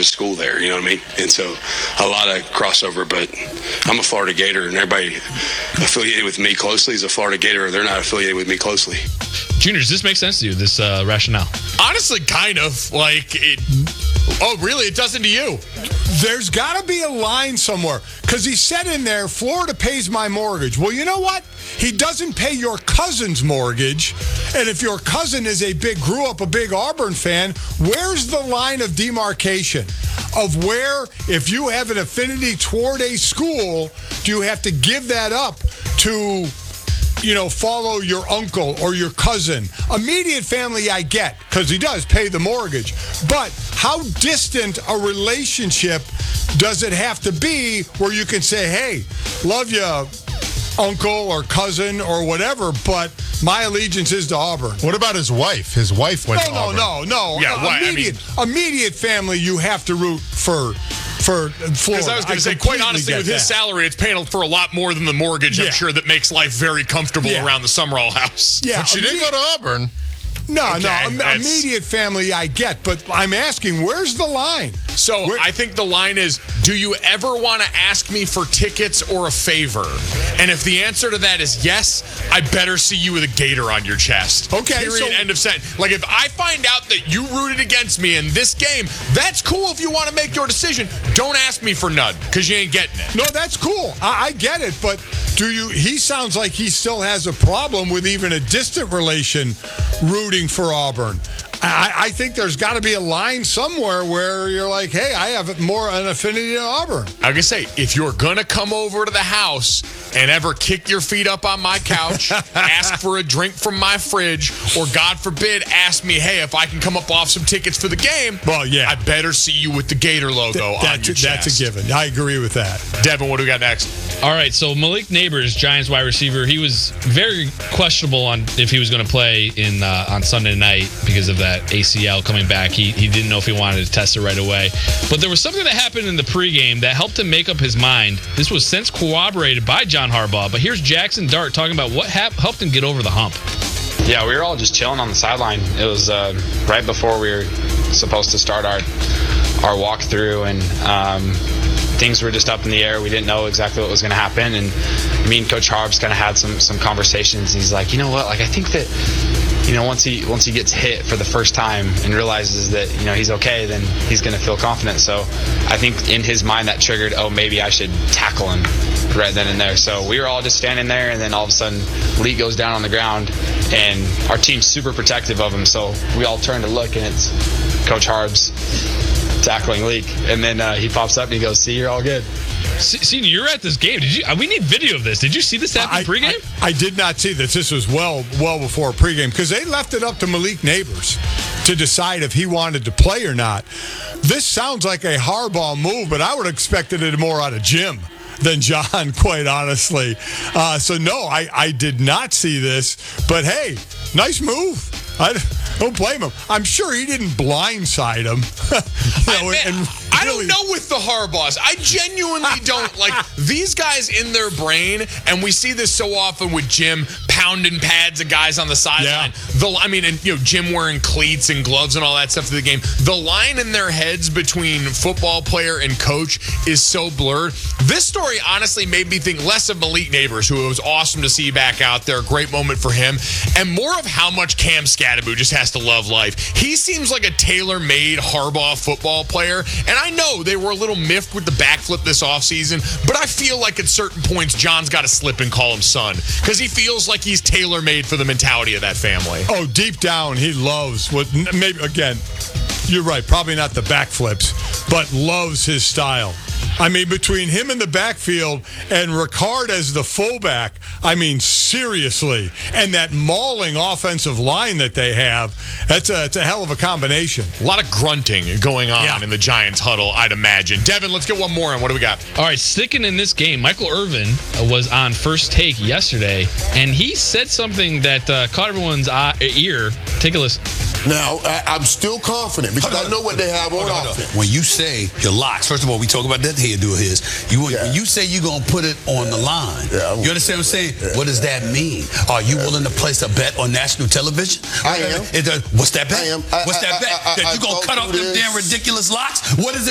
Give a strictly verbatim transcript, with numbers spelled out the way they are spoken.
to school there, you know what I mean? And so a lot of crossover, but I'm a Florida Gator, and everybody affiliated with me closely is a Florida Gator, or they're not affiliated with me closely. Junior, does this make sense to you, this uh, rationale? Honestly, kind of. Like, it, oh, really? It doesn't to you? There's got to be a line somewhere, because he said in there, Florida pays my mortgage. Well, you know what? He doesn't pay your cousin's mortgage, and if your cousin is a big, grew up a big Auburn fan, where's the line of demarcation of where, if you have an affinity toward a school, do you have to give that up to, you know, follow your uncle or your cousin? Immediate family, I get, because he does pay the mortgage. But how distant a relationship does it have to be where you can say, hey, love you, uncle or cousin or whatever, but my allegiance is to Auburn? What about his wife? His wife went no, to no, Auburn. No, no, no. Yeah, uh, what? Immediate, I mean, immediate family, you have to root for for Florida. Because I was going to say, quite honestly, with his that. salary, it's paying for a lot more than the mortgage, Yeah. I'm sure, that makes life very comfortable Yeah. around the Summerall house. Yeah, But she didn't go to Auburn. No, Okay, no, im- that's- immediate family I get, but I'm asking, where's the line? So Where- I think the line is, do you ever want to ask me for tickets or a favor? And if the answer to that is yes, I better see you with a gator on your chest. Okay, Period, so- end of sentence. Like, if I find out that you rooted against me in this game, that's cool if you want to make your decision. Don't ask me for none, because you ain't getting it. No, that's cool. I, I get it, but do you? He sounds like he still has a problem with even a distant relation rooting for Auburn. I, I think there's got to be a line somewhere where you're like, hey, I have more an affinity to Auburn. I can say, if you're going to come over to the house and ever kick your feet up on my couch, ask for a drink from my fridge, or God forbid, ask me, hey, if I can come up off some tickets for the game, Well, yeah. I better see you with the Gator logo on That's, your chest. that's a given. I agree with that. Devin, what do we got next? All right, so Malik Neighbors, Giants wide receiver, he was very questionable on if he was going to play in uh, on Sunday night because of that A C L coming back. He he didn't know if he wanted to test it right away. But there was something that happened in the pregame that helped him make up his mind. This was since corroborated by John Harbaugh. But here's Jackson Dart talking about what hap- helped him get over the hump. Yeah, we were all just chilling on the sideline. It was uh, right before we were supposed to start our our walkthrough, and um, things were just up in the air. We didn't know exactly what was going to happen, and me and Coach Harbs kind of had some some conversations. He's like, you know what? Like, I think that, you know, once he once he gets hit for the first time and realizes that, you know, he's okay, then he's going to feel confident. So I think in his mind that triggered, oh, maybe I should tackle him right then and there. So we were all just standing there, and then all of a sudden Lee goes down on the ground, and our team's super protective of him. So we all turn to look, and it's Coach Harbs tackling Leak. And then uh, he pops up and he goes, see, you're all good. Senior, you're at this game. Did you? We need video of this. Did you see this happen I, pregame? I, I did not see this. This was well well before pregame, because they left it up to Malik Neighbors to decide if he wanted to play or not. This sounds like a Harbaugh move, but I would have expected it more out of Jim than John, quite honestly. Uh, so, no, I, I did not see this. But, hey, nice move. I don't blame him. I'm sure he didn't blindside him. you know, I, man, and I really, don't know with the Harbaughs. I genuinely don't. Like, these guys in their brain, and we see this so often with Jim pounding pads of guys on the sideline. Yeah. The I mean, and you know, Jim wearing cleats and gloves and all that stuff to the game. The line in their heads between football player and coach is so blurred. This story honestly made me think less of Malik Neighbors, who it was awesome to see back out there. Great moment for him. And more of how much Cam Scatterbo just has to love life. He seems like a tailor-made Harbaugh football player. And I know they were a little miffed with the backflip this offseason, but I feel like at certain points, John's got to slip and call him son, because he feels like he's tailor-made for the mentality of that family. Oh, deep down, he loves what, maybe, again, you're right, probably not the backflips, but loves his style. I mean, between him in the backfield and Ricard as the fullback, I mean, seriously, and that mauling offensive line that they have, that's a, it's a hell of a combination. A lot of grunting going on Yeah. in the Giants huddle, I'd imagine. Devin, let's get one more in. What do we got? All right, sticking in this game, Michael Irvin was on First Take yesterday, and he said something that uh, caught everyone's eye, ear. Take a listen. Now, I, I'm still confident because I know what they have on offense. When you say your locks, first of all, we talk about that hairdo of his. You, Yeah. When you say you're going to put it on the line, Yeah. you understand what I'm saying? What does that mean? Are you willing to place a bet on national television? I am. Is that- what's that bet? I am. I- What's that I- bet? I- I- that you're going I to cut thought off through them this. damn ridiculous locks? What is it?